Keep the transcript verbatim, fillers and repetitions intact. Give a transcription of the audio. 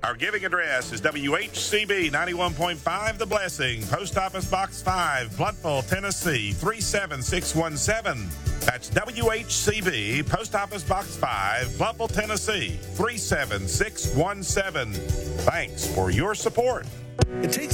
Our giving address is W H C B ninety-one point five The Blessing, Post Office Box five, Blountville, Tennessee three seven six one seven. That's W H C B, Post Office Box five, Blountville, Tennessee three seven six one seven. Thanks for your support. It takes